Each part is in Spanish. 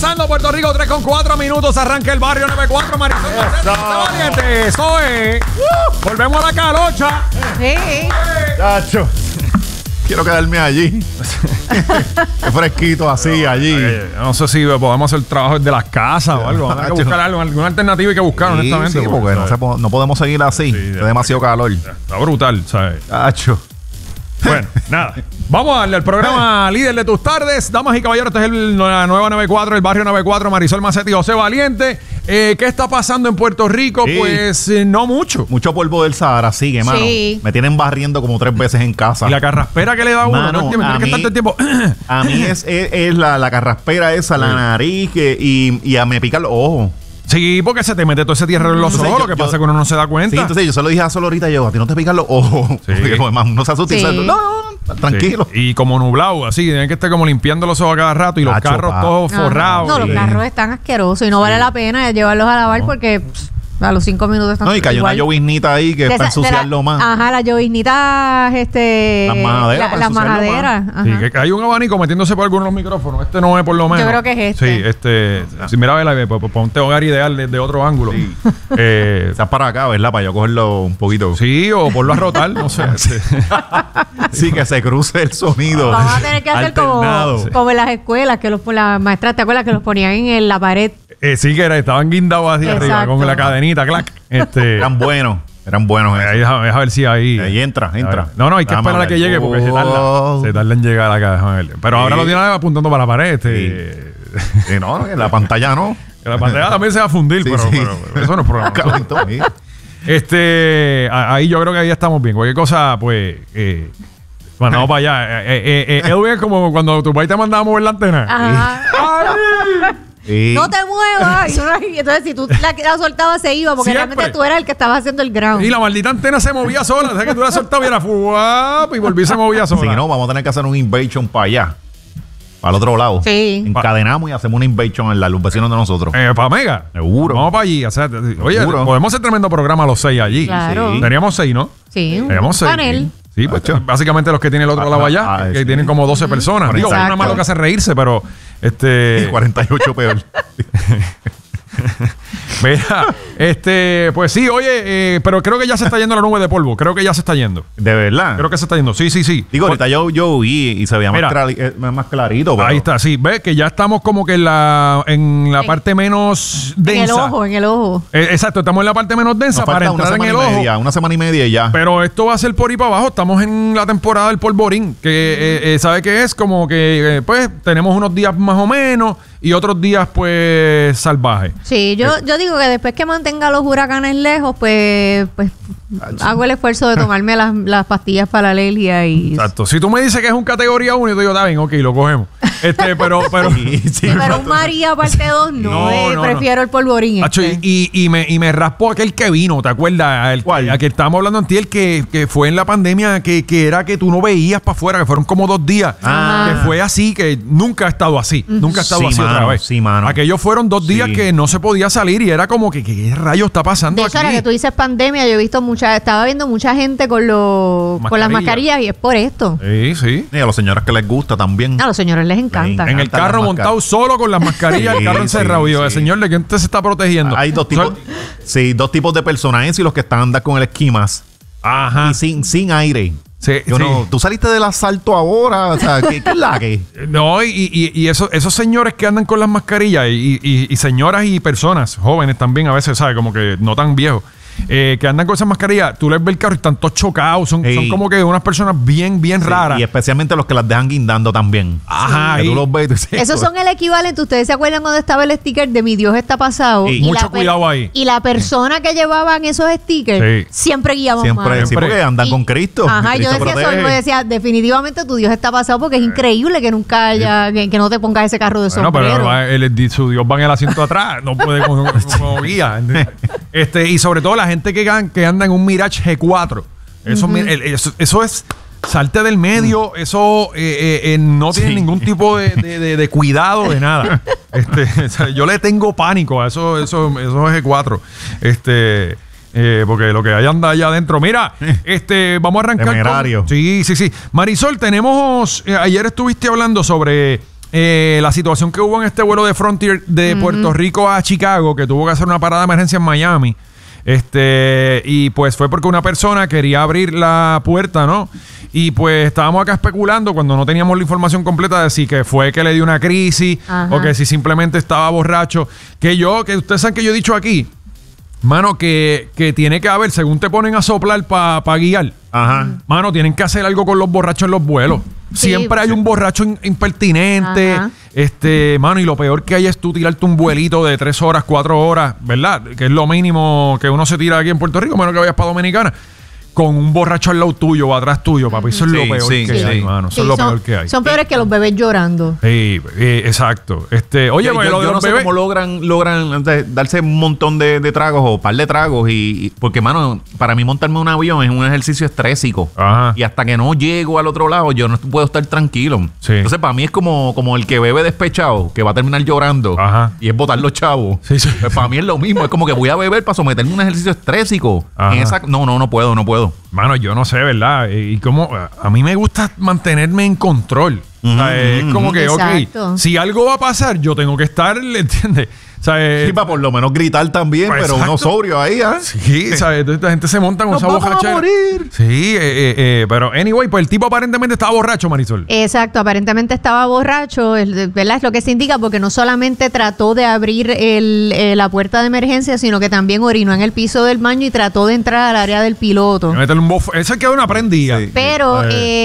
pasando, Puerto Rico? 3:04. Arranca el barrio 94, Marisol. Valiente. Eso es. Volvemos a la calocha. Sí. Chacho. Quiero quedarme allí. Qué fresquito así, allí. No sé si podemos hacer trabajo desde las casas o algo. Hay que buscar algo, alguna alternativa hay que buscar, honestamente. Sí, porque no podemos seguir así. Es demasiado calor. Está brutal, ¿sabes? Chacho. Bueno, nada. Vamos a darle al programa líder de tus tardes. Damas y caballeros, este es la nueva 94, el barrio 94, Marisol Macetti y José Valiente. ¿Qué está pasando en Puerto Rico? Sí. Pues no mucho. Mucho polvo del Sahara, sigue, mano. Sí. Me tienen barriendo como 3 veces en casa. Y la carraspera que le da a uno, Mano, no tiene que estar todo el tiempo. A mí es la carraspera esa, la nariz y me pica los ojos. Sí, porque se te mete todo ese tierra en los ojos. Lo que pasa es que uno no se da cuenta. Sí, entonces yo se lo dije a Sol ahorita, a ti no te pican los ojos. Sí. Porque además uno se asusta y dice, no, tranquilo. Sí. Y como nublado, así, tienen que estar como limpiando los ojos a cada rato y los carros todos forrados. No, los carros están asquerosos y no vale la pena llevarlos a lavar porque a los 5 minutos están. No, y cayó igual. una lloviznita ahí que es para ensuciarlo más. Ajá, las lloviznitas, Las majaderas. las majaderas. Sí, que hay un abanico metiéndose por algunos de los micrófonos. Este no es por lo menos. Yo creo que es este. Sí, si mira, ponte hogar ideal desde otro ángulo. Sí. Eh, Sea para acá, ¿verdad? Para yo cogerlo un poquito. sí, o ponlo a rotar, no sé. Sí, que se cruce el sonido. Vamos a tener que hacer alternado. como en las escuelas, que las maestras, ¿te acuerdas? Que los ponían en la pared. Sí, que estaban guindados hacia arriba Exacto. con la cadenita, clac. Eran buenos Ahí, esos. deja ver si ahí. Ahí entra. No, hay que esperar a que llegue porque se tarda en llegar acá. Déjame ver. Pero ahora lo tienen apuntando para la pared. Sí, no, en la pantalla no. Que la pantalla también se va a fundir, Sí, pero, sí. pero eso no es problema. Calentó, sí. Ahí yo creo que ahí estamos bien. Cualquier cosa, pues. Bueno, vamos para allá. Edwin es como cuando tu país te mandaba a mover la antena. Ajá. Sí. No te muevas. Y entonces, si tú la soltabas, se iba, porque Siempre. realmente tú eras el que estaba haciendo el ground. Y la maldita antena se movía sola. O sea que tú la soltabas y era fuap, y volví se movía sola. Si no, vamos a tener que hacer un invasion para allá. Para el otro lado. Sí. Encadenamos y hacemos una invasion en los vecinos de nosotros. Para Mega. Seguro. Vamos para allí. O sea, oye, Seguro. podemos hacer tremendo programa a los 6 allí. Claro. Sí. Teníamos 6, ¿no? Sí, un Teníamos 6. panel. Sí, pues básicamente los que tiene el otro lado allá, que sí. tienen como 12 personas. Digo, Exacto. una más lo que hace reírse, pero 48 peor. mira, pues sí, oye, pero creo que ya se está yendo la nube de polvo. Creo que ya se está yendo. De verdad. Creo que se está yendo. Sí. Digo, ahorita yo vi y se veía Mira. más clarito. Pero Ahí está, sí. Ve que ya estamos como que en la parte menos densa. En el ojo. Exacto, estamos en la parte menos densa nos para falta entrar en el ojo. una semana y media y ya. Pero esto va a ser por ahí para abajo. Estamos en la temporada del polvorín. Que ¿sabe qué es? Como que pues tenemos unos días más o menos y otros días pues salvajes. Sí, yo digo que después que mantenga los huracanes lejos, pues hago el esfuerzo de tomarme las pastillas para la alergia y... Exacto. Si tú me dices que es un categoría 1, yo te digo, está bien, ok, lo cogemos. Pero Sí, pero un María parte 2 no, prefiero el polvorín. Acho, y me raspó aquel que vino, ¿te acuerdas? ¿Cuál? A que estábamos hablando antes, el que fue en la pandemia, que era que tú no veías para afuera, que fueron como 2 días. Ah. Que fue así, que nunca ha estado así. Nunca ha estado Sí, así mano, otra vez. sí, mano. Aquellos fueron 2 días Sí. que no se podía salir y era como que, ¿qué rayos está pasando De hecho, aquí? ahora que tú dices pandemia, yo he visto estaba viendo mucha gente con las mascarillas y es por esto. Sí. Y a los señores que les gusta también. A los señores les encanta. En el Encantan carro las montado mascarillas. solo con las mascarillas, el carro Sí, encerrado. sí, Y yo, sí. señor, ¿de quién usted se está protegiendo? Hay dos tipos. Sí, 2 tipos de personas. Y los que están andando con el esquimas. Ajá. Y sin aire. Sí, Yo sí. no, tú saliste del asalto ahora. O sea, ¿qué es la que? No, y esos señores que andan con las mascarillas y señoras y personas jóvenes también a veces, ¿sabes? Como que no tan viejos. Que andan con esas mascarillas, tú les ves el carro y están todos chocados. Son como que unas personas bien raras. Y especialmente los que las dejan guindando también. Ajá, Que y- tú los ves. y tú dices, Esos son el equivalente. ¿Ustedes se acuerdan cuando estaba el sticker de Mi Dios está pasado? Sí. Mucho la cuidado ahí. Y la persona que llevaban esos stickers Sí. siempre guiaban Siempre, mal. sí, porque andan con Cristo. Ajá, yo Cristo decía eso, protege. yo decía, definitivamente tu Dios está pasado porque es increíble que nunca haya, que no te pongas ese carro de Bueno, sombrero. pero su Dios va en el asiento atrás, no puede como guía. Y sobre todo la gente que anda en un Mirage G4. Eso es salte del medio, eso no tiene ningún tipo de cuidado de nada. O sea, yo le tengo pánico a eso es G4. Porque lo que hay anda allá adentro. Mira, vamos a arrancar Temerario. Sí. Marisol, tenemos ayer estuviste hablando sobre la situación que hubo en este vuelo de Frontier de Puerto Rico a Chicago, que tuvo que hacer una parada de emergencia en Miami. Y pues fue porque una persona quería abrir la puerta, ¿no? Y pues estábamos acá especulando cuando no teníamos la información completa de si que fue que le dio una crisis o que si simplemente estaba borracho. Que ustedes saben que yo he dicho aquí, mano, que tiene que haber, según te ponen a soplar para guiar, mano, tienen que hacer algo con los borrachos en los vuelos. Sí, siempre hay un borracho impertinente. Mano, y lo peor que hay es tú tirarte un vuelito de 3 horas, 4 horas, ¿verdad? Que es lo mínimo que uno se tira aquí en Puerto Rico, menos que vayas para Dominicana. Con un borracho al lado tuyo o atrás tuyo, papi. Eso es lo peor que hay, mano. Eso es lo peor que hay. Son peores que los bebés llorando. Sí, exacto. Oye, yo no sé cómo logran darse un montón de tragos o par de tragos. Porque, mano, para mí montarme un avión es un ejercicio estrésico. Ajá. Y hasta que no llego al otro lado, yo no puedo estar tranquilo. Sí. Entonces, para mí es como el que bebe despechado, que va a terminar llorando. Ajá. Y es botar los chavos. Sí. Pues para mí es lo mismo. Es como que voy a beber para someterme a un ejercicio estrésico. No puedo. Mano, yo no sé, ¿verdad? Y como a mí me gusta mantenerme en control. O sea, es como que, exacto. ok, si algo va a pasar, yo tengo que estar, ¿entiendes? O sea, sí, para por lo menos gritar también, pues pero exacto. uno sobrio ahí, ¿ah? Sí, ¿sabes? Entonces la gente se monta con esa borrachera. ¡Nos vamos a morir! Sí, pero anyway, pues el tipo aparentemente estaba borracho, Marisol. Exacto, aparentemente estaba borracho, ¿verdad? Es lo que se indica porque no solamente trató de abrir la puerta de emergencia, sino que también orinó en el piso del baño y trató de entrar al área del piloto. Esa quedó una prendida. Sí. Pero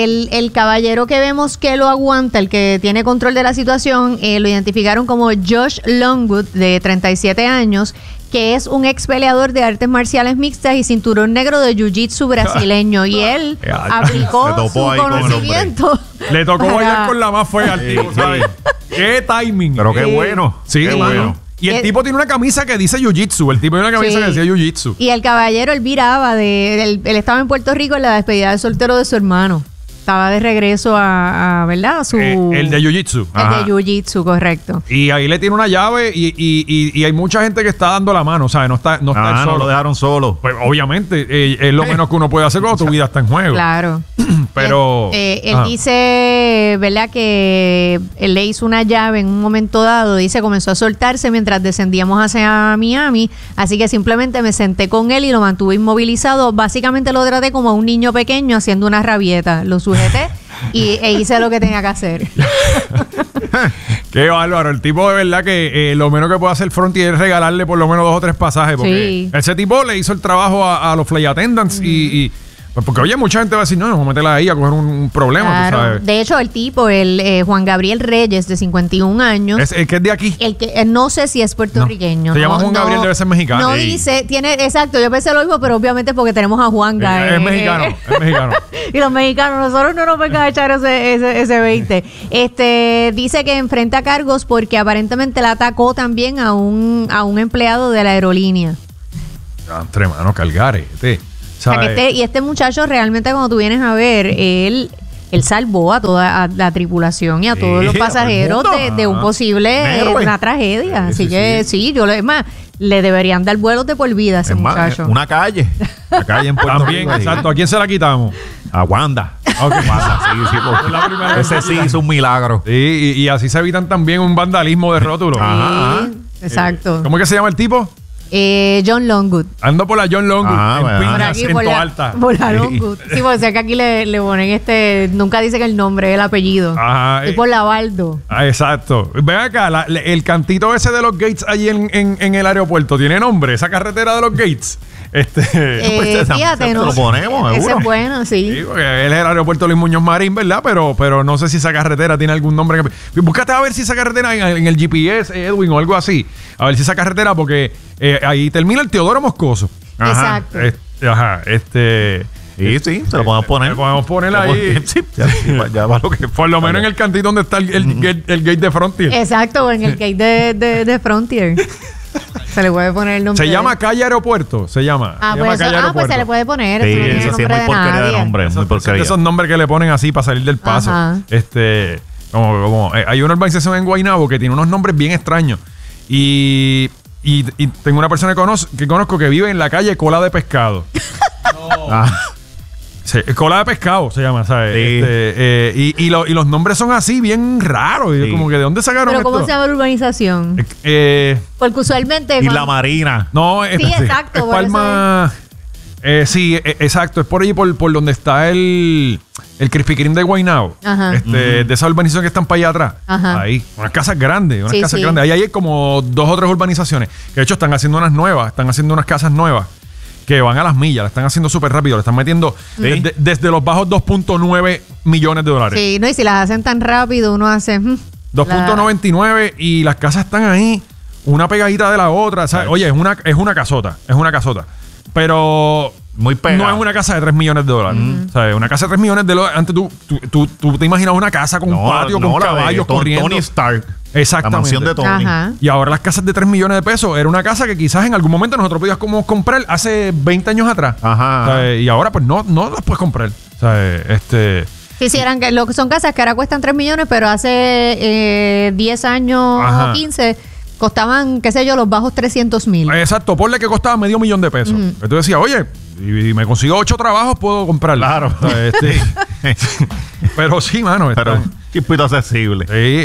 el caballero que vemos que lo aguanta, el que tiene control de la situación, lo identificaron como Josh Longwood, de 37 años, que es un ex peleador de artes marciales mixtas y cinturón negro de jiu-jitsu brasileño. Y él aplicó su conocimiento. Le tocó bailar con la más fea al tipo, ¿sabes? ¡Qué timing! Pero qué bueno. Sí, qué bueno. Y el tipo tiene una camisa que dice jiu-jitsu. El tipo tiene una camisa que decía jiu-jitsu. Y el caballero, él viraba él estaba en Puerto Rico en la despedida de soltero de su hermano. Estaba de regreso ¿verdad? El de jiu-jitsu. El de jiu-jitsu, correcto. Y ahí le tiene una llave y hay mucha gente que está dando la mano, ¿sabes? No está él solo. No lo dejaron solo. Pues obviamente es lo menos que uno puede hacer cuando tu vida está en juego. Claro. Pero él dice, ¿verdad? Que él le hizo una llave en un momento dado. Dice, comenzó a soltarse mientras descendíamos hacia Miami. Así que simplemente me senté con él y lo mantuve inmovilizado. Básicamente lo traté como a un niño pequeño haciendo una rabieta. Lo sujeté e hice lo que tenía que hacer. Qué bárbaro. El tipo de verdad que lo menos que puede hacer Frontier es regalarle por lo menos 2 o 3 pasajes. Porque ese tipo le hizo el trabajo a los flight attendants pues porque, oye, mucha gente va a decir, no, vamos a meterla ahí a coger un problema, claro. tú sabes. De hecho, el tipo, Juan Gabriel Reyes, de 51 años. ¿El que es de aquí? El que no sé si es puertorriqueño. Se llama Juan Gabriel, debe ser mexicano. No dice, exacto, yo pensé lo mismo, pero obviamente porque tenemos a Juan Gabriel. Es mexicano, es mexicano. Y los mexicanos, nosotros no nos vengan a echar ese 20. Dice que enfrenta cargos porque aparentemente le atacó también a un empleado de la aerolínea. Entre mano, Calgarete. O sea, que este muchacho realmente, cuando tú vienes a ver, él salvó a toda la tripulación y a todos los pasajeros de un posible una tragedia. Así que es más, le deberían dar vuelos de por vida a ese muchacho. Una calle en Puerto También, Rico. exacto. ¿A quién se la quitamos? A Wanda. Okay. Wanda, sí, ese sí hizo un milagro. Sí, y así se evitan también un vandalismo de rótulo. Exacto. ¿Cómo es que se llama el tipo? John Longwood. Ando por la John Longwood. En Piñas, en Toalta. Por la Longwood. Sí, porque sé que aquí le ponen nunca dice que el nombre, el apellido. Ajá. Y por la Baldo. Exacto. Ven acá, el cantito ese de los Gates allí en el aeropuerto, ¿tiene nombre? Esa carretera de los Gates. Fíjate, ¿no? Lo ponemos, ese seguro. es bueno, sí. Sí, porque él es el aeropuerto Luis Muñoz Marín, ¿verdad? Pero no sé si esa carretera tiene algún nombre. Búscate a ver si esa carretera en el GPS, Edwin, o algo así. A ver si esa carretera, porque ahí termina el Teodoro Moscoso. Exacto. Sí, se lo podemos poner. Le podemos poner ahí. Sí, ya va lo que. Por lo menos en el cantito donde está el gate de Frontier. Exacto, en el gate de Frontier. Se le puede poner el nombre. Se llama Calle Aeropuerto. Se llama. Pues se le puede poner. Sí, no tiene eso sí es muy nombre de porquería de nadie. nombre. Muy porquería. Esos nombres que le ponen así para salir del paso. Ajá. Hay una urbanización en Guaynabo que tiene unos nombres bien extraños. Y tengo una persona que conozco que vive en la calle Cola de Pescado. Cola de pescado se llama, ¿sabes? Sí. Y los nombres son así, bien raros. Y Sí. como que ¿de dónde sacaron ¿Pero esto? cómo se llama la urbanización? Porque usualmente... Y cuando- la Marina. No, Sí, exacto, es por Palma. Sí, exacto. Es por allí, por donde está el Krispy Kreme de Guaynabo. Ajá. De esa urbanización que están para allá atrás. Ajá. Ahí. Unas casas grandes. Sí, sí. Ahí hay como 2 o 3 urbanizaciones. Que de hecho están haciendo unas nuevas. Están haciendo unas casas nuevas. Que van a las millas. La están haciendo súper rápido. Le están metiendo Sí. desde los bajos $2.9 millones. Sí, no, y si las hacen tan rápido, uno hace... 2.99 y las casas están ahí, una pegadita de la otra. ¿Sabes? Oye, es una casota. Pero Muy pegado. no es una casa de $3 millones. ¿Sabes? Una casa de $3 millones. Antes tú te imaginabas una casa con un patio, con la de caballos corriendo. Tony Stark. Exactamente. La mansión de Tony. Ajá. Y ahora las casas de $3 millones de pesos era una casa que quizás en algún momento nosotros podíamos comprar hace 20 años atrás. Ajá. ¿Sabes? Y ahora pues no las puedes comprar. ¿Sabes? Sí, sí, lo que son casas que ahora cuestan 3 millones, pero hace 10 años Ajá. o 15 costaban, qué sé yo, los bajos 300,000. Exacto, ponle que costaba $500,000 pesos. Entonces decía, oye, y me consigo 8 trabajos, puedo comprarla. Claro. O sea, pero sí, mano. Pero están- chispito accesible.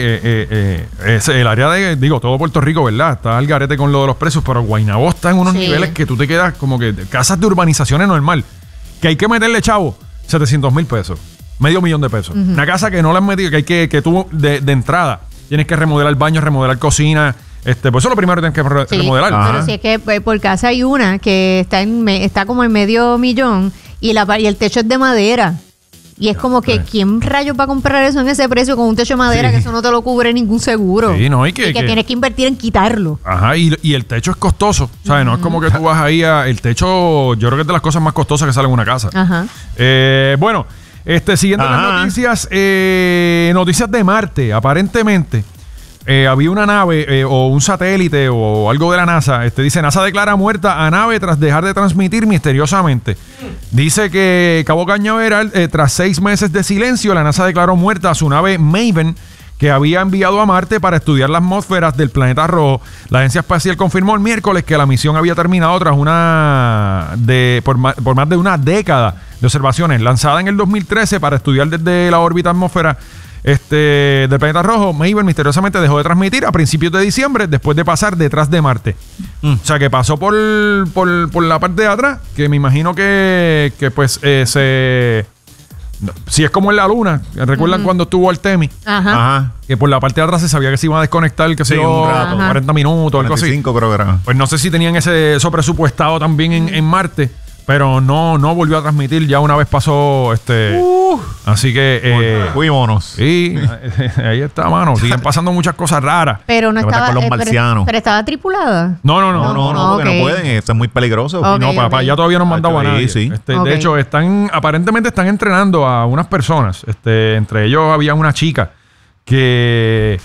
es el área de, todo Puerto Rico, ¿verdad? Está al garete con lo de los precios, pero Guaynabo está en unos Sí. niveles que tú te quedas como que casas de urbanizaciones normal, que hay que meterle, chavo, $700,000, $500,000. Una casa que no le han metido, que tú de entrada tienes que remodelar baños, remodelar cocina. Pues eso es lo primero que tienes que Sí, remodelar. Ajá. pero si es que por casa hay una que está como en $500,000 y el techo es de madera. Y es como que, ¿quién rayos va a comprar eso en ese precio con un techo de madera Sí. que eso no te lo cubre ningún seguro? Sí, no, y que- tienes que invertir en quitarlo. Ajá, y el techo es costoso. ¿Sabes? No es como que tú vas ahí el techo, yo creo que es de las cosas más costosas que salen en una casa. Ajá. Bueno, siguiendo las Ajá. noticias, noticias de Marte. Aparentemente, había una nave o un satélite o algo de la NASA. Dice, NASA declara muerta a nave tras dejar de transmitir misteriosamente. Dice que Cabo Cañaveral, tras 6 meses de silencio, la NASA declaró muerta a su nave Maven, que había enviado a Marte para estudiar las atmósferas del planeta rojo. La agencia espacial confirmó el miércoles que la misión había terminado tras por más de una década de observaciones. Lanzada en el 2013 para estudiar desde la órbita atmósfera del planeta rojo, Maven misteriosamente dejó de transmitir a principios de diciembre después de pasar detrás de Marte. O sea, que pasó por la parte de atrás, que me imagino que pues si es como en la Luna, ¿recuerdan cuando estuvo Artemis? Ajá. Ajá. Que por la parte de atrás se sabía que se iba a desconectar, que Sí, un rato. 40 minutos, algo así. 45 creo que era. Pues no sé si tenían eso presupuestado también en Marte, pero no volvió a transmitir, ya una vez pasó así que Fuímonos. sí, ahí está, mano. Siguen pasando muchas cosas raras. Pero no ¿Qué pasa estaba... con los marcianos? pero estaba tripulada. No, No, porque ok. no pueden. Esto es muy peligroso. Ok. no, para allá todavía no han mandado a Sí, nadie. sí. Ok. De hecho, aparentemente están entrenando a unas personas. Entre ellos había una chica que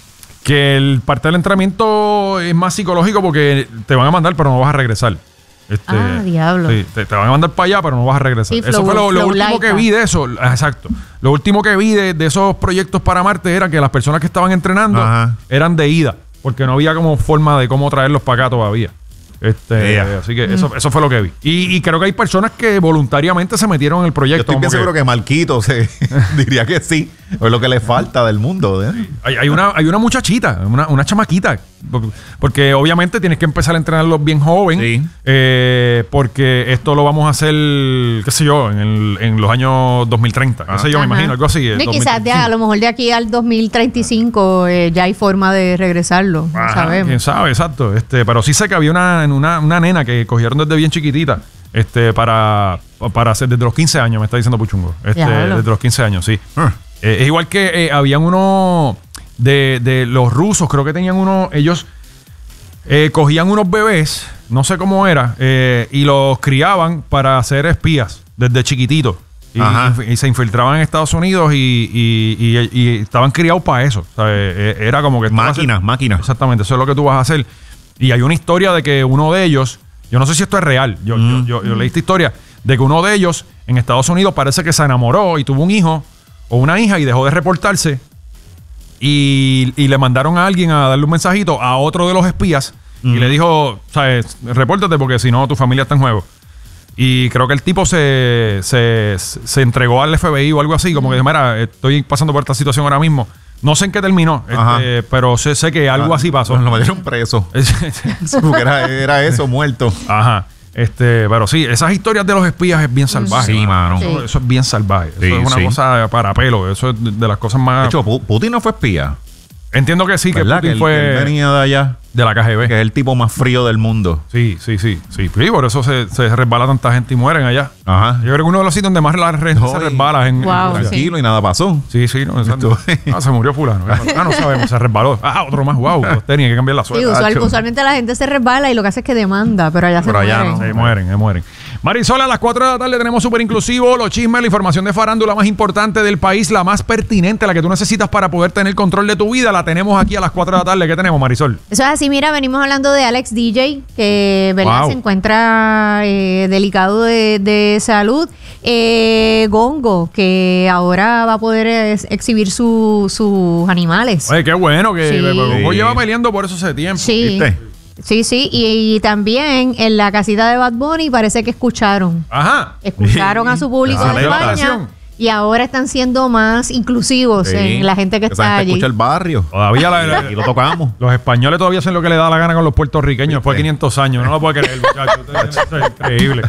el parte del entrenamiento es más psicológico porque te van a mandar, pero no vas a regresar. Diablo. Sí, te van a mandar para allá, pero no vas a regresar. Sí, Eso fue lo flow último que laica. vi de eso. Exacto. Lo último que vi de esos proyectos para Marte era que las personas que estaban entrenando Ajá. eran de ida, porque no había como forma de cómo traerlos para acá todavía. Así que eso fue lo que vi. Y creo que hay personas que voluntariamente se metieron en el Yo proyecto. estoy bien como seguro que Marquito diría que sí. Es lo que le falta del mundo. hay una muchachita, una chamaquita. Porque obviamente tienes que empezar a entrenarlos bien joven. Sí. Porque esto lo vamos a hacer, qué sé yo, en los años 2030. Qué sé yo, me Ajá. imagino, algo así. Y quizás 2035. a lo mejor de aquí al 2035 ya hay forma de regresarlo. No Ajá, sabemos. quién sabe, exacto. Pero sí sé que había una nena que cogieron desde bien chiquitita. Para hacer desde los 15 años, me está diciendo Puchungo. Diablo. Desde los 15 años, sí. Es igual que habían uno de los rusos, creo que tenían uno, ellos cogían unos bebés, no sé cómo era, y los criaban para ser espías desde chiquititos. Ajá. Y se infiltraban en Estados Unidos y estaban criados para eso. O sea, era como que... tú vas a hacer- Máquinas. Exactamente, eso es lo que tú vas a hacer. Y hay una historia de que uno de ellos, yo no sé si esto es real, yo leí esta historia, de que uno de ellos en Estados Unidos parece que se enamoró y tuvo un hijo o una hija y dejó de reportarse y le mandaron a alguien a darle un mensajito a otro de los espías y le dijo, ¿sabes? Repórtate porque si no tu familia está en juego. Y creo que el tipo se entregó al FBI o algo así, como que, mira, estoy pasando por esta situación ahora mismo. No sé en qué terminó, pero sé que algo así pasó. Lo metieron preso. Porque era eso, muerto. Ajá. Pero sí, esas historias de los espías es bien salvaje. Sí, mano. Eso es bien salvaje. Sí, eso es una cosa para pelo. Eso es de las cosas más... De hecho, Putin no fue espía. Entiendo que sí, que ¿Verdad? Putin Que fue él venía de allá. de la KGB. Que es el tipo más frío del mundo. Sí. Por eso se resbala tanta gente y mueren allá. Ajá. Yo creo que uno de los sitios donde más la gente se resbala es en Wow, Rusia. Tranquilo y nada pasó. Sí, no, exacto. Se murió fulano. No sabemos, se resbaló. Otro más, wow. Tenía que cambiar la Sí, suerte. usualmente la gente se resbala y lo que hace es que demanda, pero allá Pero se allá mueren. no. Se mueren. Marisol, a las 4 de la tarde tenemos súper inclusivo, los chismes, la información de farándula más importante del país, la más pertinente, la que tú necesitas para poder tener control de tu vida, la tenemos aquí a las 4 de la tarde. ¿Qué tenemos, Marisol? Eso es así, mira, venimos hablando de Alex DJ, que ¿verdad? Wow. Se encuentra delicado de salud. Gongo, que ahora va a poder exhibir sus animales. Oye, qué bueno que Sí. Gongo lleva peleando por eso hace tiempo. Sí. ¿Viste? Sí, y también en la casita de Bad Bunny parece que escucharon. Ajá. Escucharon a su público Ah, de la España operación. y ahora están siendo más inclusivos en la gente que Esa está gente allí. escucha el barrio. Todavía Y lo tocamos. los españoles todavía hacen lo que le da la gana con los puertorriqueños después de 500 años. No lo puedo creer, muchachos. Eso es increíble.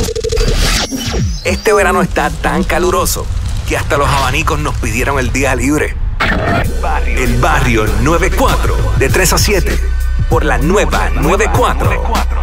Este verano está tan caluroso que hasta los abanicos nos pidieron el día libre. El barrio 94, de 3 a 7, por la nueva 94.